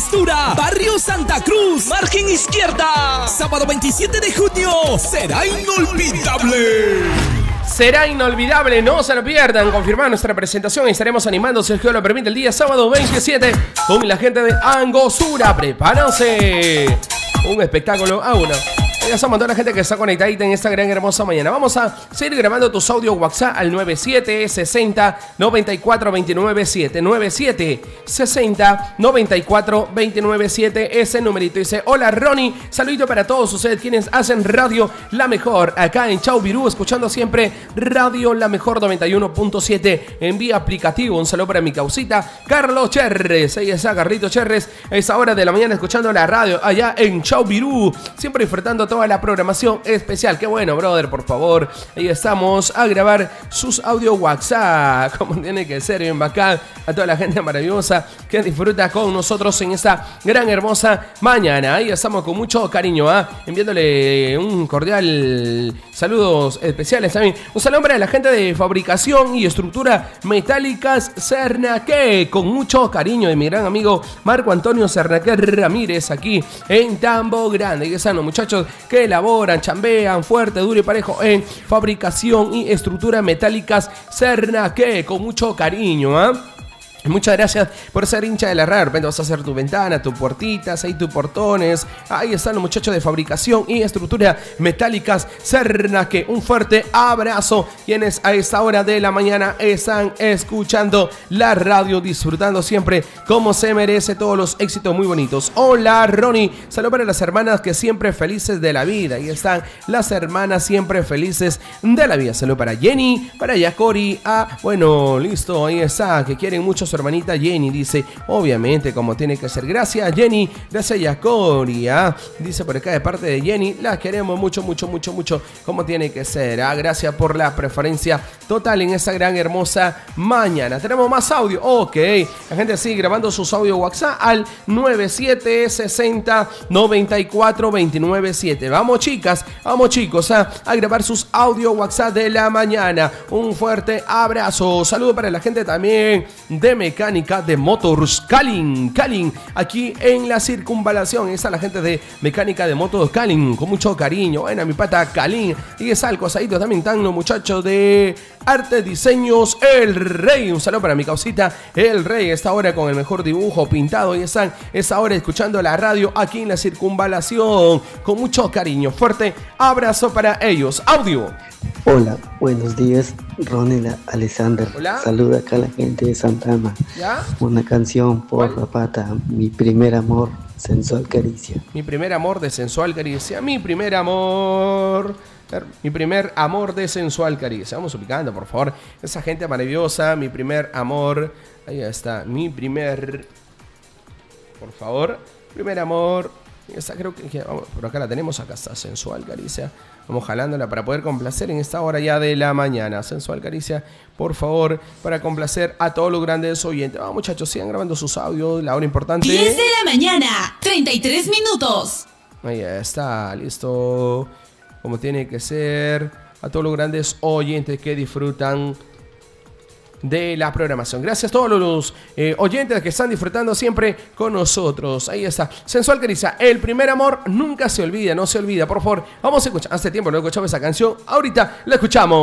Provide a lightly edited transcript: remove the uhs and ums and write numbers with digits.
Angostura, Barrio Santa Cruz, margen izquierda. Sábado 27 de junio, será inolvidable. Será inolvidable, no se lo pierdan. Confirmar nuestra presentación y estaremos animando, si el Dios lo permite, el día sábado 27 con la gente de Angostura. Prepárense. Un espectáculo a uno. Ya estamos a toda la gente que está conectadita en esta gran hermosa mañana. Vamos a seguir grabando tus audios WhatsApp al 9760-94-297. 9760-94-297. Ese numerito dice: hola Ronnie, saludito para todos ustedes quienes hacen Radio La Mejor acá en Chaubirú, escuchando siempre Radio La Mejor 91.7 en vía aplicativo. Un saludo para mi causita Carlos Cherres. Ahí está Carlito Cherres a esa hora de la mañana escuchando la radio allá en Chaubirú, siempre disfrutando toda la programación especial. Qué bueno, brother, por favor. Ahí estamos a grabar sus audio WhatsApp, como tiene que ser, bien bacán. A toda la gente maravillosa que disfruta con nosotros en esta gran hermosa mañana. Ahí estamos con mucho cariño, enviándole un cordial saludos especiales también. Un saludo para la gente de fabricación y estructura metálicas Cernaque, con mucho cariño, de mi gran amigo Marco Antonio Cernaque Ramírez, aquí en Tambo Grande. Y que sanos, muchachos, que elaboran, chambean fuerte, duro y parejo en fabricación y estructura metálicas Cernaque, con mucho cariño, Muchas gracias por ser hincha de la radio. De repente vas a hacer tu ventana, tus puertitas, ahí tus portones. Ahí están los muchachos de fabricación y estructura metálicas Cernaque. Un fuerte abrazo. Quienes a esta hora de la mañana están escuchando la radio, disfrutando siempre como se merece, todos los éxitos muy bonitos. Hola Ronnie, saludos para las hermanas que siempre felices de la vida. Ahí están las hermanas siempre felices de la vida. Saludos para Jenny, para Yacori. Bueno, listo, ahí está, que quieren mucho su hermanita Jenny, dice, obviamente, como tiene que ser. Gracias Jenny, gracias Yacoria, dice por acá de parte de Jenny, la queremos mucho, mucho, mucho, mucho, como tiene que ser. Gracias por la preferencia total en esta gran hermosa mañana. Tenemos más audio, ok, la gente sigue grabando sus audios WhatsApp al 9760-94-297. Vamos chicas, vamos chicos a grabar sus audios WhatsApp de la mañana. Un fuerte abrazo, saludo para la gente también de Mecánica de Motors Calin, aquí en la Circunvalación. Está la gente de Mecánica de Motors Calin, con mucho cariño. Bueno, mi pata Calin. Y es algo asadito. También están los muchachos de Arte Diseños El Rey. Un saludo para mi causita El Rey. Esta hora con el mejor dibujo pintado. Y están esta hora escuchando la radio aquí en la Circunvalación, con mucho cariño. Fuerte abrazo para ellos. Audio. Hola, buenos días, Ronnie Alexander. Hola. Saluda acá a la gente de Santa Ana. ¿Ya? Una canción por Rapata, Mi Primer Amor, Sensual Caricia. Mi primer amor de sensual caricia. Mi primer amor. Mi primer amor de sensual caricia. Vamos ubicando, por favor. Esa gente maravillosa. Mi primer amor. Ahí está. Mi primer. Por favor. Primer amor. Esta creo que vamos, por acá la tenemos. Acá está. Sensual caricia. Vamos jalándola para poder complacer en esta hora ya de la mañana. Sensual caricia, por favor, para complacer a todos los grandes oyentes. Vamos muchachos, sigan grabando sus audios. La hora importante. 10 de la mañana, 33 minutos. Ahí está, listo. Como tiene que ser. A todos los grandes oyentes que disfrutan de la programación. Gracias a todos los oyentes que están disfrutando siempre con nosotros. Ahí está. Sensual caricia. El primer amor nunca se olvida, no se olvida. Por favor, vamos a escuchar. Hace tiempo no escuchamos esa canción. Ahorita la escuchamos.